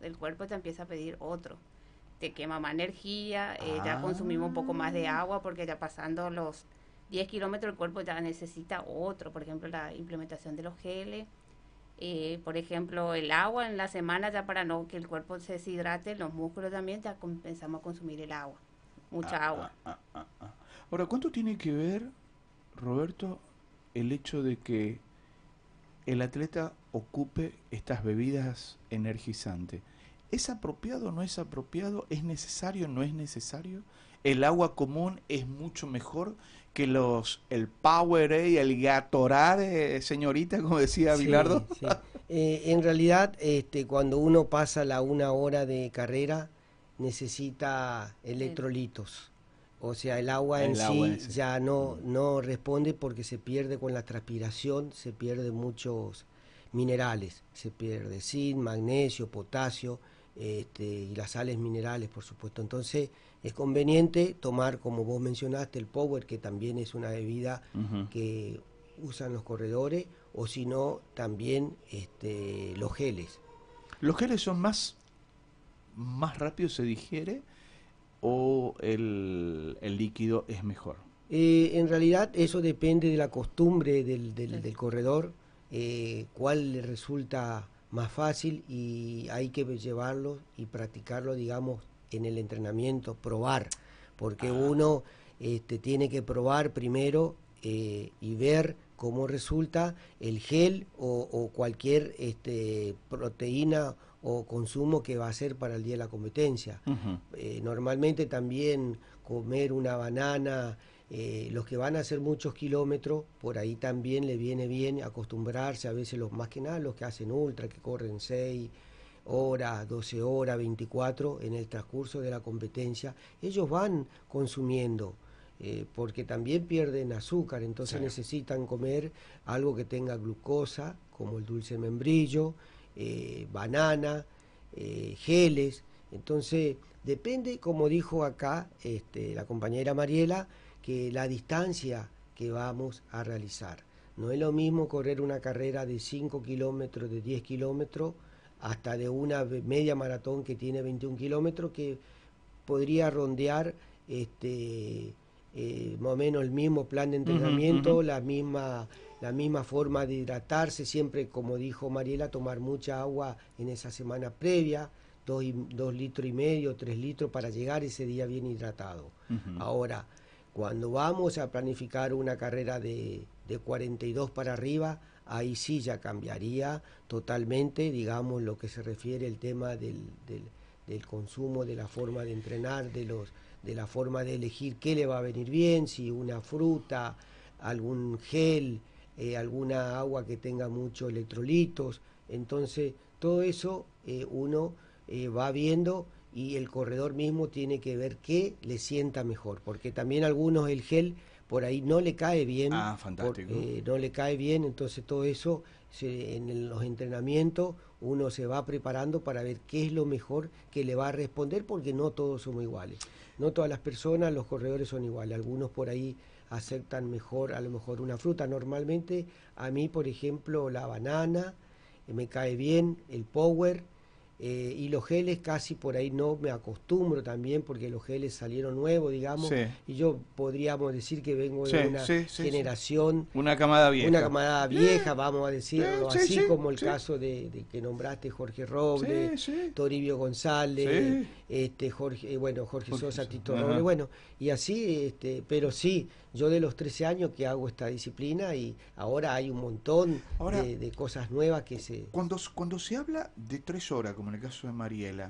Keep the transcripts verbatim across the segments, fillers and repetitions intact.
el cuerpo te empieza a pedir otro. Te quema más energía, eh, Ah. ya consumimos un poco más de agua porque ya pasando los diez kilómetros el cuerpo ya necesita otro. Por ejemplo, la implementación de los geles. Eh, por ejemplo, el agua en la semana ya para no que el cuerpo se deshidrate, los músculos también ya comenzamos a consumir el agua, Ah, mucha agua. ah, ah, ah, ah. Ahora, ¿cuánto tiene que ver, Roberto, el hecho de que el atleta ocupe estas bebidas energizantes? ¿Es apropiado o no es apropiado? ¿Es necesario o no es necesario? ¿El agua común es mucho mejor que los el Powerade, el Gatorade, señorita, como decía Sí, Bilardo? sí. Eh, en realidad, este, cuando uno pasa la una hora de carrera, necesita El- electrolitos. O sea, el agua en El agua en sí ese. ya no, Mm. no responde porque se pierde con la transpiración, se pierde muchos minerales. Se pierde zinc, magnesio, potasio, este, y las sales minerales, por supuesto. Entonces, es conveniente tomar, como vos mencionaste, el Power, que también es una bebida Ujú. que usan los corredores, o si no, también este, los geles. ¿Los geles son más, más rápido se digiere o el, el líquido es mejor? Eh, en realidad eso depende de la costumbre del, del, el- del corredor, eh, cuál le resulta más fácil, y hay que llevarlo y practicarlo, digamos, en el entrenamiento, probar, porque Ah, uno este, tiene que probar primero, eh, y ver cómo resulta el gel o, o cualquier este, proteína o consumo que va a hacer para el día de la competencia. ujú. Eh, normalmente también comer una banana, eh, los que van a hacer muchos kilómetros, por ahí también le viene bien acostumbrarse, a veces los más que nada los que hacen ultra, que corren seis horas, doce horas, veinticuatro en el transcurso de la competencia, ellos van consumiendo, eh, porque también pierden azúcar, entonces Sí. necesitan comer algo que tenga glucosa, como el dulce de membrillo, eh, banana, eh, geles. Entonces, depende, como dijo acá este, la compañera Mariela, que la distancia que vamos a realizar. No es lo mismo correr una carrera de cinco kilómetros, de diez kilómetros, hasta de una media maratón que tiene veintiún kilómetros, que podría rondear este, eh, más o menos el mismo plan de Ujú, ujú. entrenamiento, la misma, la misma forma de hidratarse, siempre, como dijo Mariela, tomar mucha agua en esa semana previa, dos, y- dos litros y medio, tres litros para llegar ese día bien hidratado. Ujú. Ahora, cuando vamos a planificar una carrera de, de cuarenta y dos para arriba, ahí sí ya cambiaría totalmente, digamos, lo que se refiere al tema del, del, del consumo, de la forma de entrenar, de los de la forma de elegir qué le va a venir bien, si una fruta, algún gel, eh, alguna agua que tenga muchos electrolitos. Entonces, todo eso eh, uno eh, va viendo, y el corredor mismo tiene que ver qué le sienta mejor, porque también a algunos el gel por ahí no le cae bien, Ah, por, fantástico. eh, no le cae bien, entonces todo eso se- en el- los entrenamientos uno se va preparando para ver qué es lo mejor que le va a responder, porque no todos somos iguales. No todas las personas, los corredores son iguales. Algunos por ahí aceptan mejor, a lo mejor una fruta. Normalmente a mí, por ejemplo, la banana, eh, me cae bien, el power, eh, y los geles casi por ahí no me acostumbro también, porque los geles salieron nuevos, digamos, Sí, y yo podríamos decir que vengo de sí, una sí, sí, sí. generación, Una camada una vieja. camarada Sí, vieja, vamos a sí, decirlo sí, así, sí, como el sí, caso de, de que nombraste Jorge Robles, sí, sí, Toribio González, sí. este Jorge, eh, bueno, Jorge Jorge Sosa, Sosa. Tito Robles, Ajá. bueno, y así, este, pero sí, yo de los trece años que hago esta disciplina, y ahora hay un montón Ahora, de, de cosas nuevas que se... cuando, cuando se habla de tres horas, como en el caso de Mariela,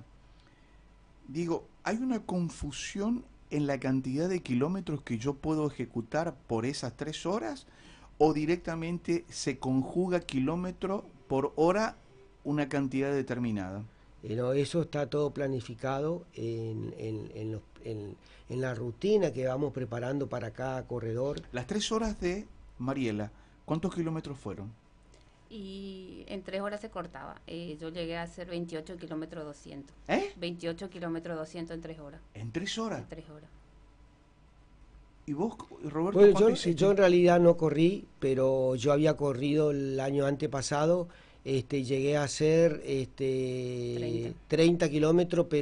digo, hay una confusión en la cantidad de kilómetros que yo puedo ejecutar por esas tres horas, o directamente se conjuga kilómetro por hora una cantidad determinada. Eh, no, eso está todo planificado en, en, en, los- en- en la rutina que vamos preparando para cada corredor. Las tres horas de Mariela, ¿cuántos kilómetros fueron? Y en tres horas se cortaba. Eh, yo llegué a hacer veintiocho kilómetros doscientos. ¿Eh? veintiocho kilómetros doscientos en tres horas. ¿En tres horas? En tres horas. ¿Y vos, Roberto, Bueno, cuánto yo, yo hiciste? en realidad no corrí, pero yo había corrido el año antepasado este, llegué a hacer este, treinta kilómetros,